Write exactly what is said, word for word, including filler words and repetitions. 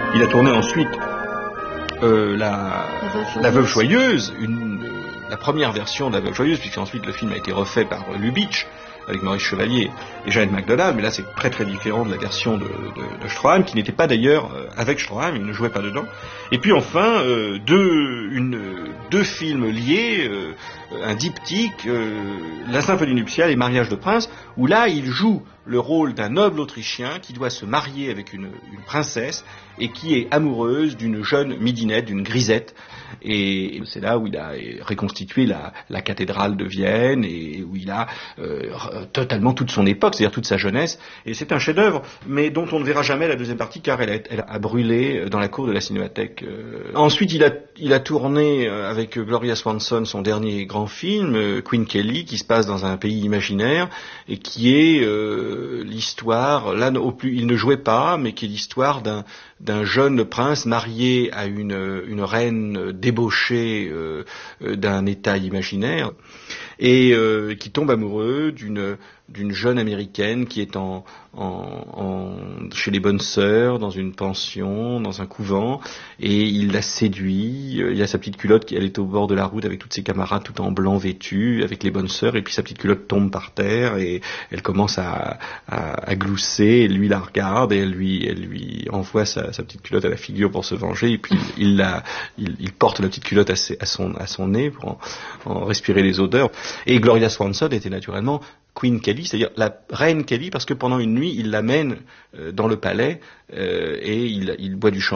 Il a tourné ensuite euh, la, la Veuve Joyeuse, une, euh, la première version de la Veuve Joyeuse, puisqu'ensuite le film a été refait par euh, Lubitsch, avec Maurice Chevalier et Jeannette MacDonald, mais là c'est très très différent de la version de, de, de Stroheim, qui n'était pas d'ailleurs euh, avec Stroheim, il ne jouait pas dedans. Et puis enfin, euh, deux, une, deux films liés, euh, un diptyque, euh, La Symphonie nuptiale et Mariage de prince, où là il joue le rôle d'un noble Autrichien qui doit se marier avec une, une princesse et qui est amoureuse d'une jeune midinette, d'une grisette. Et c'est là où il a reconstitué la, la cathédrale de Vienne et où il a euh, totalement toute son époque, c'est-à-dire toute sa jeunesse. Et c'est un chef-d'œuvre, mais dont on ne verra jamais la deuxième partie car elle a, elle a brûlé dans la cour de la Cinémathèque. Euh, ensuite, il a, il a tourné avec Gloria Swanson son dernier grand film, Queen Kelly, qui se passe dans un pays imaginaire et qui est euh, l'histoire, là au plus il ne jouait pas, mais qui est l'histoire d'un d'un jeune prince marié à une, une reine débauchée euh, d'un état imaginaire et euh, qui tombe amoureux d'une d'une jeune américaine qui est en, en, en chez les bonnes sœurs, dans une pension, dans un couvent, et il la séduit. Il a sa petite culotte, qui elle est au bord de la route avec toutes ses camarades tout en blanc vêtus, avec les bonnes sœurs, et puis sa petite culotte tombe par terre et elle commence à, à, à glousser, et lui la regarde et elle lui, elle lui envoie sa, sa petite culotte à la figure pour se venger, et puis il, la, il, il porte la petite culotte à, ses, à, son, à son nez pour en, en respirer les odeurs. Et Gloria Swanson était naturellement Queen Kelly, c'est-à-dire la reine Kelly, parce que pendant une nuit, il l'amène euh, dans le palais euh, et il, il boit du champagne.